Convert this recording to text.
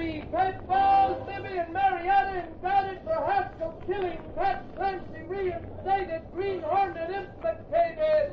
Libby, Pitfalls, Libby and Marietta indicted for Haskell killing, Pat Clancy reinstated, Green Hornet implicated.